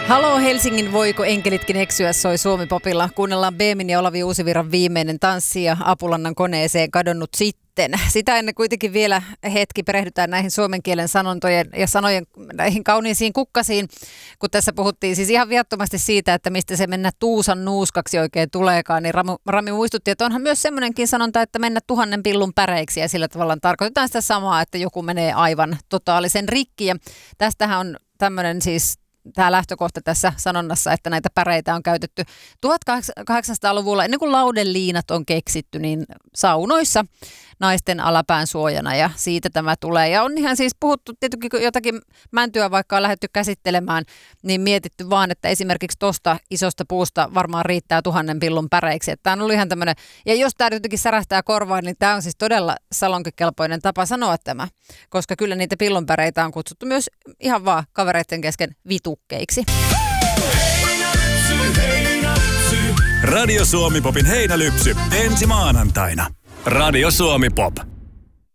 Haloo Helsingin voiko enkelitkin eksyä soi Suomi-popilla. Kuunnellaan Beemin ja Olavi Uusivirran viimeinen tanssi ja Apulannan koneeseen kadonnut sitten. Sitä ennen kuitenkin vielä hetki perehdytään näihin suomen kielen sanontojen ja sanojen näihin kauniisiin kukkasiin, kun tässä puhuttiin siis ihan viattomasti siitä, että mistä se mennä tuusan nuuskaksi oikein tuleekaan, niin Rami muistutti, että onhan myös semmoinenkin sanonta, että mennä 1000 pillun päreiksi ja sillä tavalla tarkoitetaan sitä samaa, että joku menee aivan totaalisen rikki ja tästähän on tämmöinen siis tämä lähtökohta tässä sanonnassa, että näitä päreitä on käytetty 1800-luvulla, ennen kuin laudenliinat on keksitty, niin saunoissa naisten alapään suojana ja siitä tämä tulee. Ja on ihan siis puhuttu tietenkin jotakin mäntyä, vaikka on lähdetty käsittelemään, niin mietitty vaan, että esimerkiksi tuosta isosta puusta varmaan riittää 1000 pillun päreiksi. Tämä on ollut ihan tämmöinen, ja jos tämä jotenkin särähtää korvaan, niin tämä on siis todella salonkikelpoinen tapa sanoa tämä, koska kyllä niitä pillunpäreitä on kutsuttu myös ihan vaan kavereiden kesken vitukkeiksi. Radio Suomi Popin heinälypsy ensi maanantaina. Radio Suomi Pop.